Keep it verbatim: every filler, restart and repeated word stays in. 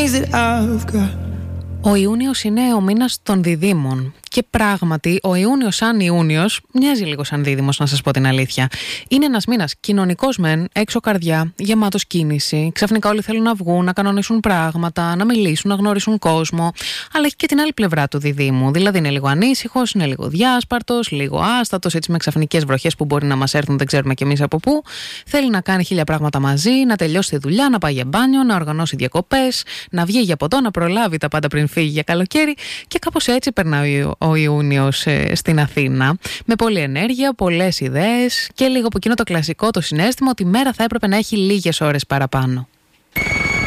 things that I've got. Ο Ιούνιος είναι ο μήνας των διδύμων. Και πράγματι, ο Ιούνιος σαν Ιούνιος μοιάζει λίγο σαν δίδυμος, να σας πω την αλήθεια. Είναι ένας μήνας κοινωνικός μεν, έξω καρδιά, γεμάτος κίνηση. Ξαφνικά όλοι θέλουν να βγουν, να κανονίσουν πράγματα, να μιλήσουν, να γνωρίσουν κόσμο. Αλλά έχει και την άλλη πλευρά του διδύμου. Δηλαδή είναι λίγο ανήσυχος, είναι λίγο διάσπαρτος, λίγο άστατος, έτσι με ξαφνικές βροχές που μπορεί να μας έρθουν, δεν ξέρουμε κι εμείς από πού. Θέλει να κάνει χίλια πράγματα μαζί, να τελειώσει τη δουλειά, να πάει για μπάνιο, να οργανώσει διακοπές, να βγει για ποτό, να προλάβει τα πάντα πριν φύγει για καλοκαίρι. Και κάπως έτσι περνάει ο Ιούνιος ε, στην Αθήνα, με πολλή ενέργεια, πολλές ιδέες και λίγο από εκείνο το κλασικό το συναίσθημα ότι η μέρα θα έπρεπε να έχει λίγες ώρες παραπάνω.